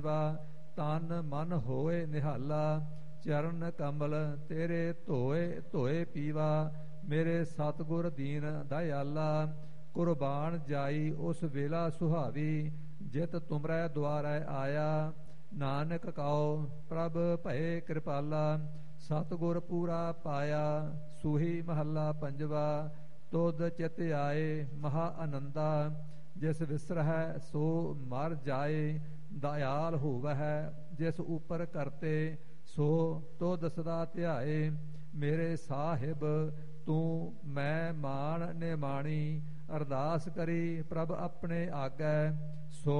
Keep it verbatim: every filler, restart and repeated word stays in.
ਤਨ ਮਨ ਹੋਏ ਨਿਹਾਲਾ, ਚਰਨ ਕਮਲ ਤੇਰੇ ਧੋਏ ਧੋਏ ਪੀਵਾ, ਮੇਰੇ ਸਤਿਗੁਰ ਦੀਨ ਦਇਆਲਾ। ਕੁਰਬਾਨ ਜਾਈ ਉਸ ਵੇਲਾ ਸੁਹਾਵੀ, ਜਿਤ ਤੁਮਰੈ ਦੁਆਰੈ ਆਇਆ, ਨਾਨਕ ਕਉ ਪ੍ਰਭ ਭਏ ਕਿਰਪਾਲਾ। ਸਤਿਗੁਰ ਪੂਰਾ ਪਾਇਆ ਸੂਹੀ ਮਹੱਲਾ ਪੰਜਵਾ, ਤੁਧ ਚਿਤ ਆਏ ਮਹਾ ਆਨੰਦਾ, ਜਿਸ ਵਿਸਰਹਿ ਸੋ ਮਰ ਜਾਏ, ਦਇਆਲ ਹੋਵਹਿ ਜਿਸ ਉਪਰ ਕਰਤੇ, ਸੋ ਤੁਧ ਸਦਾ ਧਿਆਏ। ਮੇਰੇ ਸਾਹਿਬ ਤੂੰ ਮੈਂ ਮਾਣ ਨਿਮਾਣੀ, ਅਰਦਾਸ ਕਰੀ ਪ੍ਰਭ ਆਪਣੇ ਆਗੈ, ਸੋ